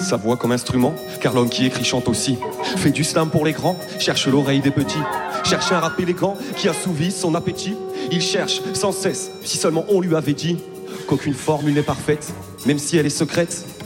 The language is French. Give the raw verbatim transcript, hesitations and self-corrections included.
sa voix comme instrument, car l'homme qui écrit chante aussi. Fait du slam pour les grands, cherche l'oreille des petits. Cherche un rap élégant qui assouvit son appétit. Il cherche sans cesse, si seulement on lui avait dit qu'aucune formule n'est parfaite, même si elle est secrète.